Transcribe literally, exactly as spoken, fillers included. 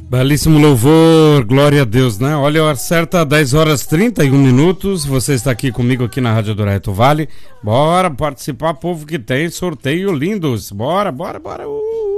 Belíssimo louvor, glória a Deus, né? Olha, a hora certa, dez horas e trinta e um minutos. Você está aqui comigo aqui na Rádio do Reto Vale. Bora participar, povo, que tem sorteio lindos. Bora, bora, bora. Uh!